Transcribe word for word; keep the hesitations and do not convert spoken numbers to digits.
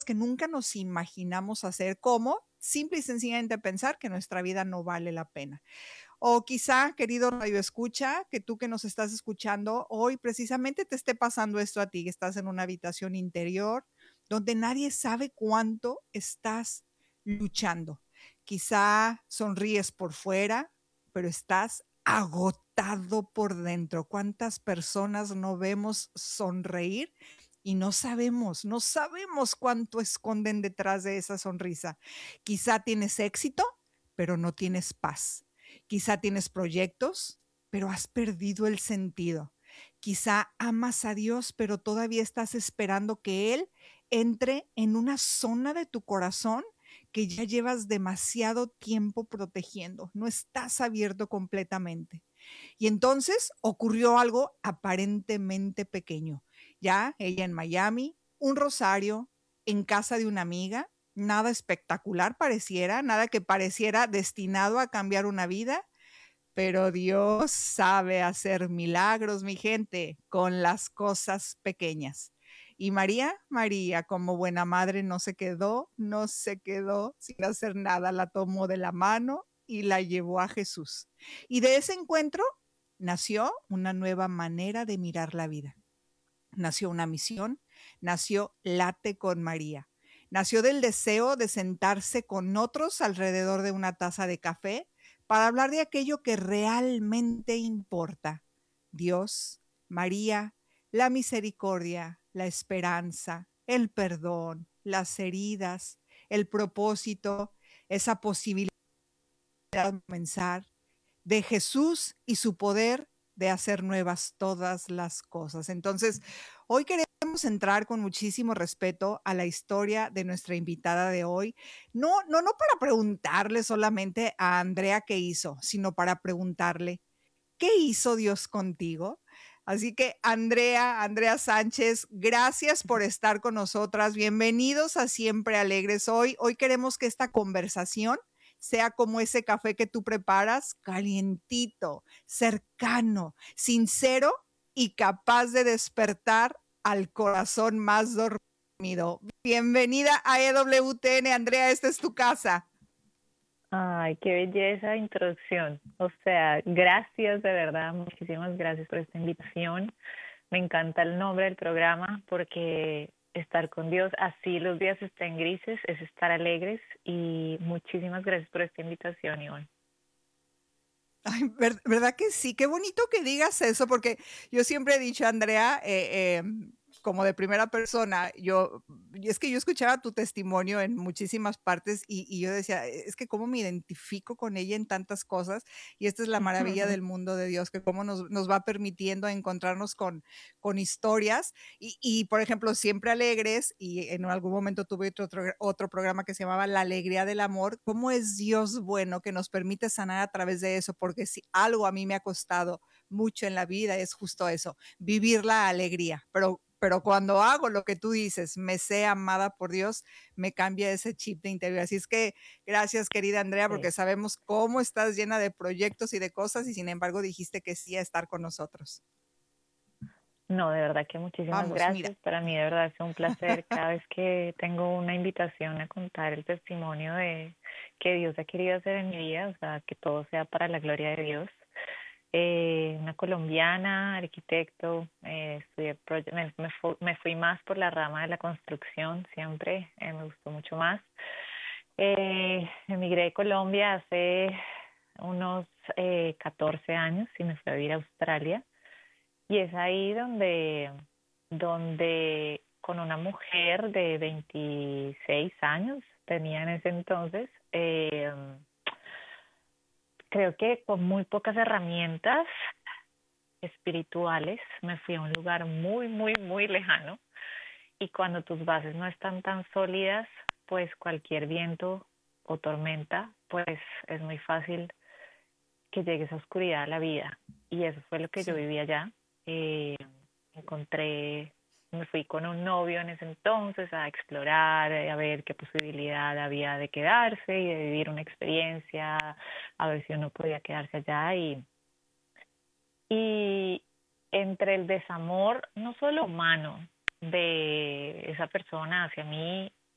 que nunca nos imaginamos hacer, como simple y sencillamente pensar que nuestra vida no vale la pena. O quizá, querido radio escucha, que tú que nos estás escuchando hoy precisamente te esté pasando esto a ti, que estás en una habitación interior donde nadie sabe cuánto estás luchando. Quizá sonríes por fuera, pero estás agotado por dentro. ¿Cuántas personas no vemos sonreír y no sabemos, no sabemos cuánto esconden detrás de esa sonrisa? Quizá tienes éxito, pero no tienes paz. Quizá tienes proyectos, pero has perdido el sentido. Quizá amas a Dios, pero todavía estás esperando que Él entre en una zona de tu corazón que ya llevas demasiado tiempo protegiendo. No estás abierto completamente. Y entonces ocurrió algo aparentemente pequeño. Ya ella en Miami, un rosario en casa de una amiga, nada espectacular pareciera, nada que pareciera destinado a cambiar una vida, pero Dios sabe hacer milagros, mi gente, con las cosas pequeñas. Y María, María, como buena madre, no se quedó, no se quedó sin hacer nada. La tomó de la mano y la llevó a Jesús. Y de ese encuentro nació una nueva manera de mirar la vida. Nació una misión, nació Late con María. Nació del deseo de sentarse con otros alrededor de una taza de café para hablar de aquello que realmente importa. Dios, María, la misericordia, la esperanza, el perdón, las heridas, el propósito, esa posibilidad de comenzar, de Jesús y su poder de hacer nuevas todas las cosas. Entonces, hoy queremos entrar con muchísimo respeto a la historia de nuestra invitada de hoy. No, no, no para preguntarle solamente a Andrea qué hizo, sino para preguntarle, ¿qué hizo Dios contigo? Así que Andrea, Andrea Sánchez, gracias por estar con nosotras. Bienvenidos a Siempre Alegres hoy. Hoy queremos que esta conversación sea como ese café que tú preparas, calientito, cercano, sincero y capaz de despertar al corazón más dormido. Bienvenida a E W T N, Andrea, esta es tu casa. Ay, qué belleza de introducción. O sea, gracias de verdad, muchísimas gracias por esta invitación. Me encanta el nombre del programa porque estar con Dios, así los días estén grises, es estar alegres, y muchísimas gracias por esta invitación, Ivonne. Ay, ver- ¿verdad que sí? Qué bonito que digas eso, porque yo siempre he dicho, Andrea, eh, eh, como de primera persona, yo, y es que yo escuchaba tu testimonio en muchísimas partes y, y yo decía, es que cómo me identifico con ella en tantas cosas, y esta es la maravilla del mundo de Dios, que cómo nos, nos va permitiendo encontrarnos con, con historias, y, y, por ejemplo, Siempre Alegres, y en algún momento tuve otro, otro, otro programa que se llamaba La Alegría del Amor. Cómo es Dios bueno que nos permite sanar a través de eso, porque si algo a mí me ha costado mucho en la vida es justo eso, vivir la alegría, pero pero cuando hago lo que tú dices, me sé amada por Dios, me cambia ese chip de interior. Así es que gracias, querida Andrea, porque Sí. sabemos cómo estás llena de proyectos y de cosas, y sin embargo dijiste que sí a estar con nosotros. No, de verdad que muchísimas Vamos, mira. gracias. Para mí de verdad es un placer cada vez que tengo una invitación a contar el testimonio de que Dios ha querido hacer en mi vida, o sea, que todo sea para la gloria de Dios. Eh, una colombiana, arquitecto, eh, estudié proye- me, me, fu- me fui más por la rama de la construcción siempre, eh, me gustó mucho más. Eh, emigré de Colombia hace unos eh, catorce años y me fui a vivir a Australia, y es ahí donde, donde con una mujer de veintiséis años, tenía en ese entonces, eh, creo que con muy pocas herramientas espirituales, me fui a un lugar muy, muy, muy lejano, y cuando tus bases no están tan sólidas, pues cualquier viento o tormenta, pues es muy fácil que llegue esa oscuridad a la vida, y eso fue lo que yo Sí. viví allá. Eh, encontré, me fui con un novio en ese entonces a explorar, a ver qué posibilidad había de quedarse y de vivir una experiencia, a ver si uno podía quedarse allá, y y entre el desamor, no solo humano, de esa persona hacia mí,